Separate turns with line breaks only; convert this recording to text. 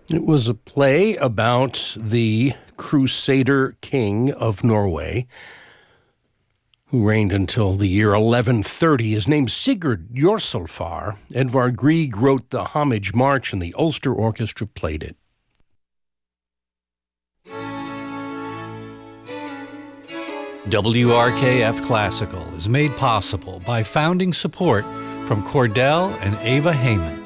It was a play about the Crusader king of Norway, who reigned until the year 1130. His name's Sigurd Jorsalfar. Edvard Grieg wrote the homage march, and the Ulster Orchestra played it.
WRKF Classical is made possible by founding support from Cordell and Ava Heyman.